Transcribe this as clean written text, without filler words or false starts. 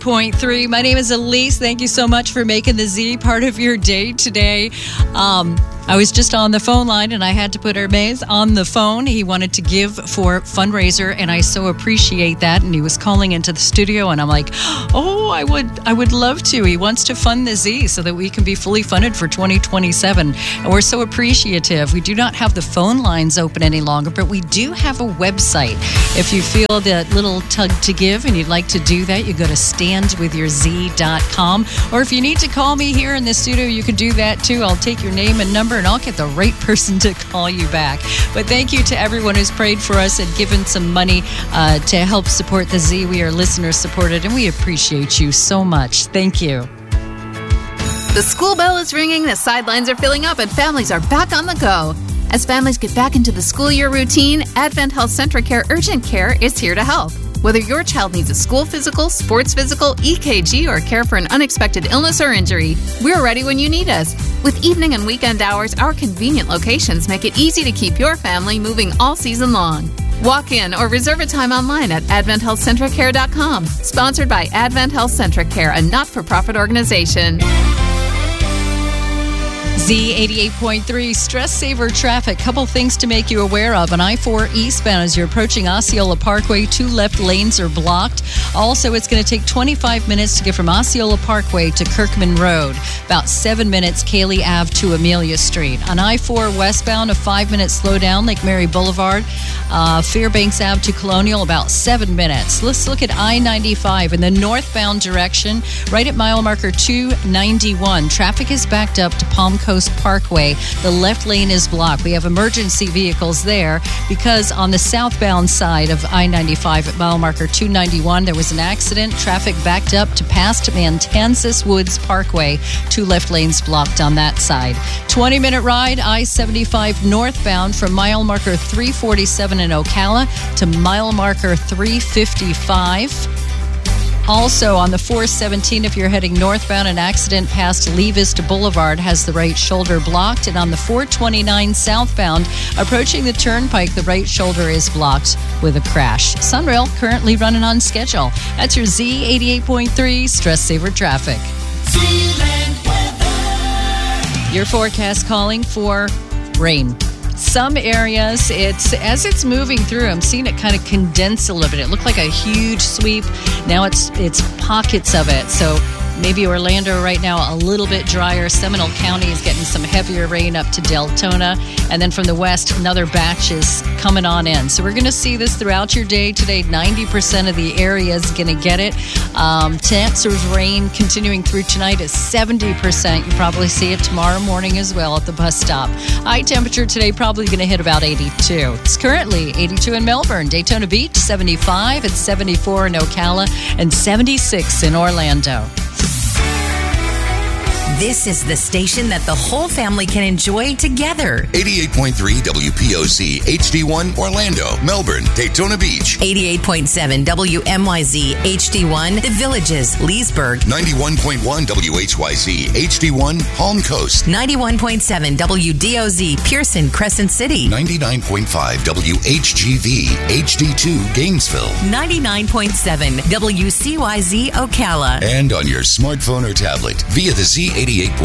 88.3. My name is Elise. Thank you so much for making the Z part of your day today. I was just on the phone line and I had to put Hermes on the phone. He wanted to give for fundraiser and I so appreciate that. And he was calling into the studio and I'm like, oh, I would love to. He wants to fund the Z so that we can be fully funded for 2027. And we're so appreciative. We do not have the phone lines open any longer, but we do have a website. If you feel that little tug to give and you'd like to do that, you go to standwithyourz.com. Or if you need to call me here in the studio, you can do that too. I'll take your name and number and I'll get the right person to call you back. But thank you to everyone who's prayed for us and given some money to help support the Z. We are listener supported and we appreciate you so much. Thank you. The school bell is ringing, the sidelines are filling up, and families are back on the go. As families get back into the school year routine, Advent Health Centracare Urgent Care is here to help. Whether your child needs a school physical, sports physical, EKG, or care for an unexpected illness or injury, we're ready when you need us. With evening and weekend hours, our convenient locations make it easy to keep your family moving all season long. Walk in or reserve a time online at AdventHealthCentricCare.com. Sponsored by Advent Health Centracare, a not-for-profit organization. Z88.3, stress saver traffic. Couple things to make you aware of. On I-4 eastbound as you're approaching Osceola Parkway, 2 left lanes are blocked. Also, it's going to take 25 minutes to get from Osceola Parkway to Kirkman Road. About 7 minutes, Cayley Ave to Amelia Street. On I-4 westbound, a 5-minute slowdown, Lake Mary Boulevard. Fairbanks Ave to Colonial, about 7 minutes. Let's look at I-95 in the northbound direction, right at mile marker 291. Traffic is backed up to Palm Coast Parkway. The left lane is blocked. We have emergency vehicles there because on the southbound side of I-95 at mile marker 291, there was an accident. Traffic backed up to past Matanzas Woods Parkway. 2 left lanes blocked on that side. 20-minute ride, I-75 northbound from mile marker 347 in Ocala to mile marker 355. Also, on the 417, if you're heading northbound, an accident past Lee Vista Boulevard has the right shoulder blocked. And on the 429 southbound, approaching the turnpike, the right shoulder is blocked with a crash. Sunrail currently running on schedule. That's your Z88.3 Stress Saver Traffic. Your forecast calling for rain. Some areas, it's moving through, I'm seeing it kind of condense a little bit. It looked like a huge sweep. Now it's pockets of it. So maybe Orlando right now a little bit drier. Seminole County is getting some heavier rain up to Deltona. And then from the west, another batch is coming on in. So we're going to see this throughout your day today. 90% of the area is going to get it. Chances of rain continuing through tonight is 70%. You probably see it tomorrow morning as well at the bus stop. High temperature today probably going to hit about 82. It's currently 82 in Melbourne. Daytona Beach, 75. It's 74 in Ocala and 76 in Orlando. This is the station that the whole family can enjoy together. 88.3 WPOC HD1 Orlando, Melbourne, Daytona Beach. 88.7 WMYZ HD1 The Villages, Leesburg. 91.1 WHYZ HD1 Palm Coast. 91.7 WDOZ Pearson, Crescent City. 99.5 WHGV HD2 Gainesville. 99.7 WCYZ Ocala. And on your smartphone or tablet via the Z88